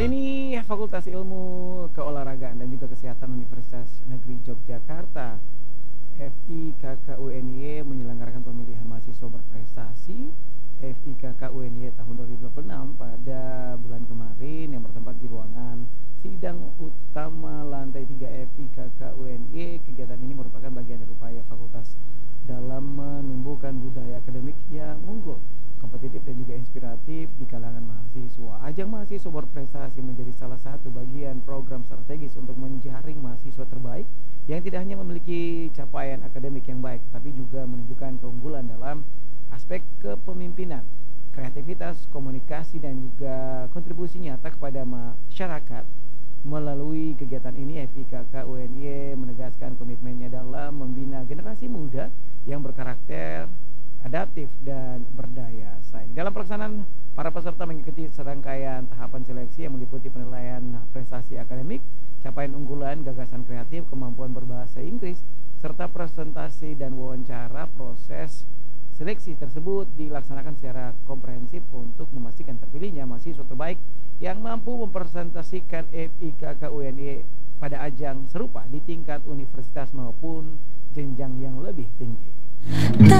ini Fakultas Ilmu Keolahragaan dan juga Kesehatan Universitas Negeri Yogyakarta FIKKUNY menyelenggarakan pemilihan mahasiswa berprestasi FIKKUNY tahun 2026 pada bulan kemarin yang bertempat di ruangan sidang utama lantai 3 FIKKUNY. Kegiatan ini merupakan bagian dari upaya fakultas dalam menumbuhkan budaya akademik yang unggul, kompetitif dan juga inspiratif di kalangan mahasiswa. Ajang mahasiswa berprestasi menjadi salah satu bagian program strategis untuk menjaring mahasiswa terbaik yang tidak hanya memiliki capaian akademik yang baik, tapi juga menunjukkan keunggulan dalam aspek kepemimpinan, kreativitas, komunikasi, dan juga kontribusi nyata kepada masyarakat. Melalui kegiatan ini, FIKKUNY menegaskan komitmennya dalam membina generasi muda yang berkarakter, adaptif, dan berdaya saing. Dalam pelaksanaan, para peserta mengikuti serangkaian tahapan seleksi yang meliputi penilaian prestasi akademik, capaian unggulan, gagasan kreatif, kemampuan berbahasa Inggris, serta presentasi dan wawancara. Proses seleksi tersebut dilaksanakan secara komprehensif untuk memastikan terpilihnya mahasiswa terbaik yang mampu mempresentasikan FIKKUNY pada ajang serupa di tingkat universitas maupun jenjang yang lebih tinggi.